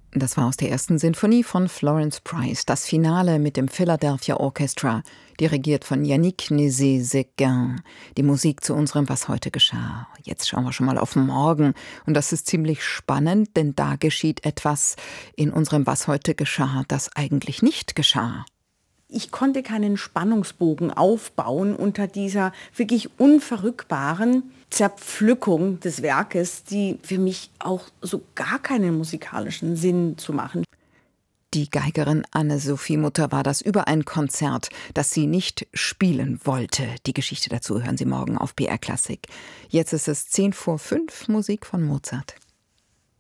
Das war aus der ersten Sinfonie von Florence Price, das Finale mit dem Philadelphia Orchestra, dirigiert von Yannick Nézet-Séguin. Die Musik zu unserem Was heute geschah. Jetzt schauen wir schon mal auf morgen. Und das ist ziemlich spannend, denn da geschieht etwas in unserem Was heute geschah, das eigentlich nicht geschah. Ich konnte keinen Spannungsbogen aufbauen unter dieser wirklich unverrückbaren Zerpflückung des Werkes, die für mich auch so gar keinen musikalischen Sinn zu machen. Die Geigerin Anne-Sophie Mutter war das über ein Konzert, das sie nicht spielen wollte. Die Geschichte dazu hören Sie morgen auf BR Klassik. Jetzt ist es 5:10, Musik von Mozart.